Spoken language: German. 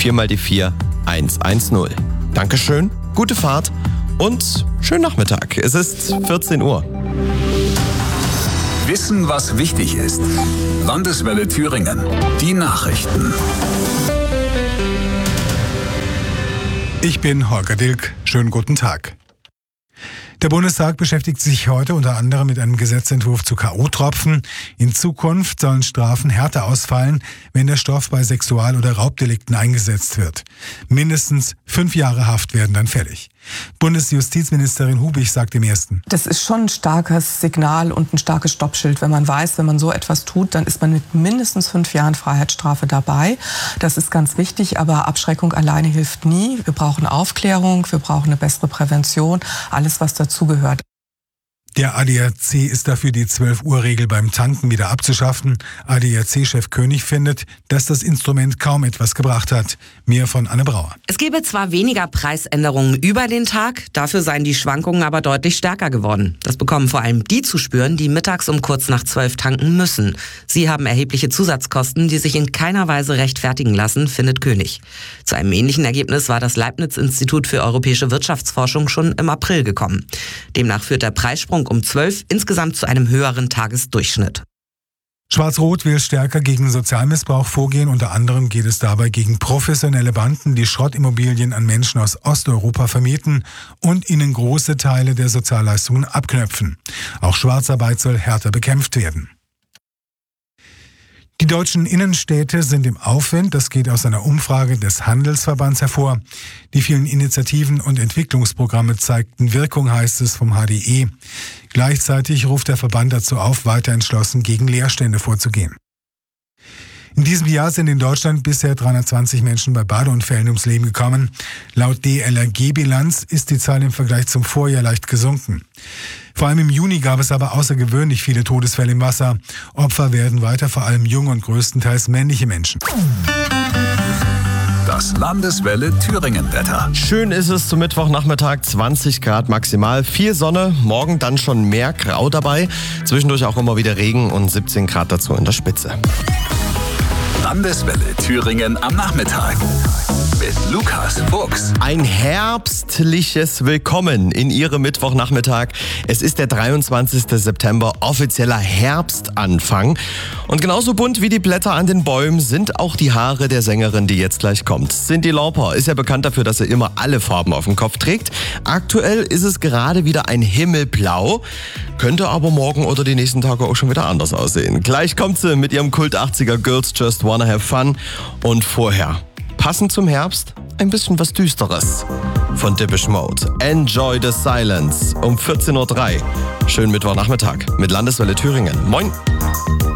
4 mal die 4 110. Dankeschön, gute Fahrt und schönen Nachmittag. Es ist 14 Uhr. Wissen, was wichtig ist. Landeswelle Thüringen. Die Nachrichten. Ich bin Holger Dilk. Schönen guten Tag. Der Bundestag beschäftigt sich heute unter anderem mit einem Gesetzentwurf zu K.O.-Tropfen. In Zukunft sollen Strafen härter ausfallen, wenn der Stoff bei Sexual- oder Raubdelikten eingesetzt wird. Mindestens 5 Jahre Haft werden dann fällig. Bundesjustizministerin Hubig sagt im Ersten: Das ist schon ein starkes Signal und ein starkes Stoppschild, wenn man weiß, wenn man so etwas tut, dann ist man mit mindestens 5 Jahren Freiheitsstrafe dabei. Das ist ganz wichtig, aber Abschreckung alleine hilft nie. Wir brauchen Aufklärung, wir brauchen eine bessere Prävention, alles was dazugehört. Der ADAC ist dafür, die 12-Uhr-Regel beim Tanken wieder abzuschaffen. ADAC-Chef König findet, dass das Instrument kaum etwas gebracht hat. Mehr von Anne Brauer. Es gebe zwar weniger Preisänderungen über den Tag, dafür seien die Schwankungen aber deutlich stärker geworden. Das bekommen vor allem die zu spüren, die mittags um kurz nach 12 tanken müssen. Sie haben erhebliche Zusatzkosten, die sich in keiner Weise rechtfertigen lassen, findet König. Zu einem ähnlichen Ergebnis war das Leibniz-Institut für europäische Wirtschaftsforschung schon im April gekommen. Demnach führt der Preissprung um 12 insgesamt zu einem höheren Tagesdurchschnitt. Schwarz-Rot will stärker gegen Sozialmissbrauch vorgehen. Unter anderem geht es dabei gegen professionelle Banden, die Schrottimmobilien an Menschen aus Osteuropa vermieten und ihnen große Teile der Sozialleistungen abknöpfen. Auch Schwarzarbeit soll härter bekämpft werden. Die deutschen Innenstädte sind im Aufwind, das geht aus einer Umfrage des Handelsverbands hervor. Die vielen Initiativen und Entwicklungsprogramme zeigten Wirkung, heißt es vom HDE. Gleichzeitig ruft der Verband dazu auf, weiter entschlossen gegen Leerstände vorzugehen. In diesem Jahr sind in Deutschland bisher 320 Menschen bei Badeunfällen ums Leben gekommen. Laut DLRG-Bilanz ist die Zahl im Vergleich zum Vorjahr leicht gesunken. Vor allem im Juni gab es aber außergewöhnlich viele Todesfälle im Wasser. Opfer werden weiter vor allem junge und größtenteils männliche Menschen. Das Landeswelle Thüringen-Wetter. Schön ist es zum Mittwochnachmittag, 20 Grad maximal, viel Sonne, morgen dann schon mehr Grau dabei, zwischendurch auch immer wieder Regen und 17 Grad dazu in der Spitze. Landeswelle Thüringen am Nachmittag mit Lukas Fuchs. Ein herbstliches Willkommen in Ihrem Mittwochnachmittag. Es ist der 23. September, offizieller Herbstanfang. Und genauso bunt wie die Blätter an den Bäumen sind auch die Haare der Sängerin, die jetzt gleich kommt. Cyndi Lauper ist ja bekannt dafür, dass sie immer alle Farben auf dem Kopf trägt. Aktuell ist es gerade wieder ein Himmelblau, könnte aber morgen oder die nächsten Tage auch schon wieder anders aussehen. Gleich kommt sie mit ihrem Kult 80er Girls Just Wanna Have Fun und vorher, passend zum Herbst, ein bisschen was Düsteres von Depeche Mode. Enjoy the Silence um 14:03 Uhr. Schönen Mittwochnachmittag mit Landeswelle Thüringen. Moin!